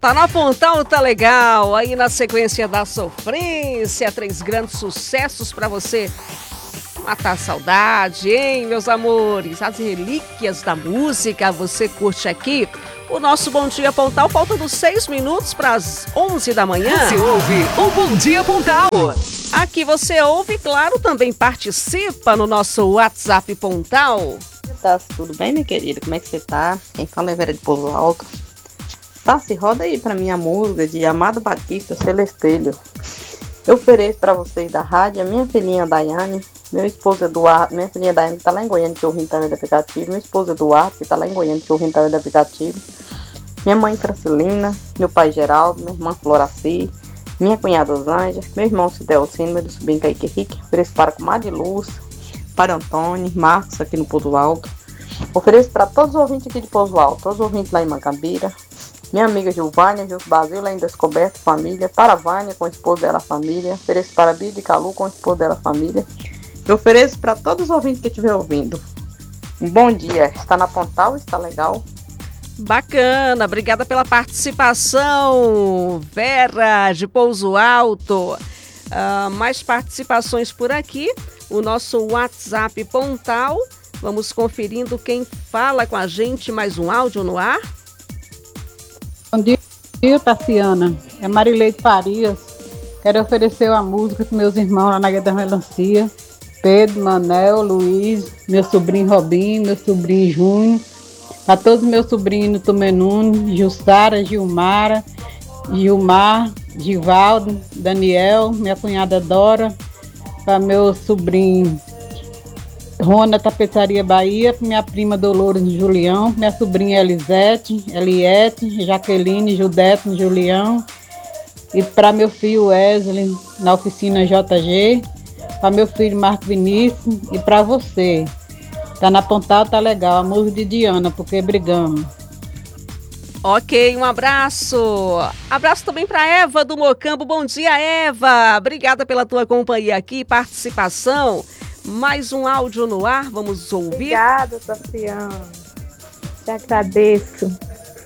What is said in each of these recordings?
Tá na Pontal, tá legal. Aí na sequência da sofrência, 3 grandes sucessos pra você matar a saudade, hein, meus amores? As relíquias da música, você curte aqui? O nosso Bom Dia Pontal, faltando 6 minutos para as 11 da manhã. Você ouve o Bom Dia Pontal. Aqui você ouve, claro, também participa no nosso WhatsApp Pontal. Tá tudo bem, minha querida? Como é que você tá? Quem fala é Vera de Pouso Alto. Se roda aí pra minha música de Amado Batista, Celestelho. Eu ofereço pra vocês da rádio a minha filhinha Daiane, meu esposo Eduardo, minha filhinha Daiane que tá lá em Goiânia, que eu vim também do aplicativo, meu esposo Eduardo, que tá lá em Goiânia, que eu vim também do aplicativo, minha mãe Francilina, meu pai Geraldo, minha irmã Floraci, minha cunhada Osângela, meu irmão Cidelcino, meu sobrinho Kaique Henrique, ofereço para Comadre Luz, para Antônio, Marcos aqui no Pouso Alto, ofereço para todos os ouvintes aqui de Pouso Alto, todos os ouvintes lá em Macambira, minha amiga Gilvânia, Gil Brasil, lá em Descoberto, família, para a Vânia com o esposo dela, família, ofereço para a Bia de Calu com o esposo dela, família, eu ofereço para todos os ouvintes que estiver ouvindo. Um bom dia, está na Pontal, está legal? Bacana, obrigada pela participação, Vera de Pouso Alto. Mais participações por aqui, o nosso WhatsApp Pontal. Vamos conferindo quem fala com a gente, mais um áudio no ar. Bom dia, Tassiana. É Marileide Farias. Quero oferecer uma música para meus irmãos lá na Guia da Melancia. Pedro, Manel, Luiz, meu sobrinho Robinho, meu sobrinho Júnior. Para todos os meus sobrinhos Tumenune, Jussara, Gilmara, Gilmar, Givaldo, Daniel, minha cunhada Dora. Para meu sobrinho Rona, Tapeçaria Bahia, minha prima Dolores Julião, minha sobrinha Elisete, Eliette, Jaqueline, Judete, Julião, e para meu filho Wesley, na oficina JG, para meu filho Marco Vinícius, e para você. Tá na Pontal, tá legal, a música de Diana, porque brigamos. Ok, um abraço. Abraço também para Eva do Mocambo. Bom dia, Eva. Obrigada pela tua companhia aqui, participação. Mais um áudio no ar, vamos ouvir. Obrigada, Tassiana. Te agradeço.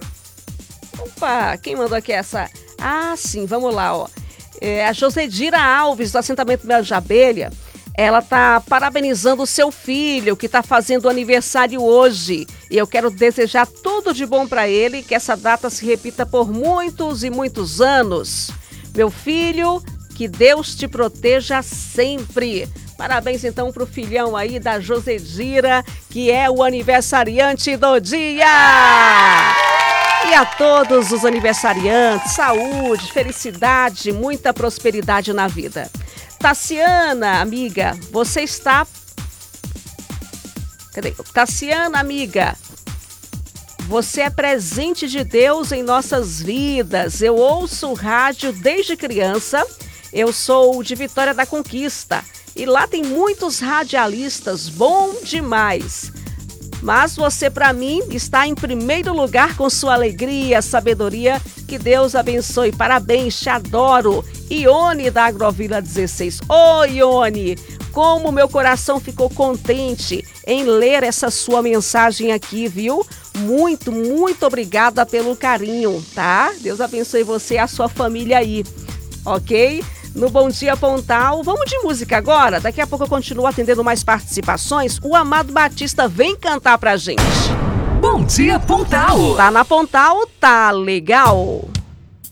Opa, quem mandou aqui essa? Ah, sim, vamos lá, ó. A Josedira Alves, do assentamento Mel de Abelha, ela tá parabenizando o seu filho, que tá fazendo aniversário hoje. E eu quero desejar tudo de bom para ele, que essa data se repita por muitos e muitos anos. Meu filho, que Deus te proteja sempre. Parabéns, então, para o filhão aí da Josedira, que é o aniversariante do dia! E a todos os aniversariantes, saúde, felicidade, muita prosperidade na vida. Tassiana, amiga, você está... Cadê? Tassiana, amiga, você é presente de Deus em nossas vidas. Eu ouço rádio desde criança. Eu sou de Vitória da Conquista. E lá tem muitos radialistas, bom demais. Mas você, para mim, está em primeiro lugar com sua alegria, sabedoria. Que Deus abençoe. Parabéns, te adoro. Ione da Agrovila 16. Ô, Ione, como meu coração ficou contente em ler essa sua mensagem aqui, viu? Muito, muito obrigada pelo carinho, tá? Deus abençoe você e a sua família aí, ok? No Bom Dia Pontal, vamos de música agora? Daqui a pouco eu continuo atendendo mais participações. O Amado Batista vem cantar pra gente. Bom Dia Pontal. Tá na Pontal, tá legal.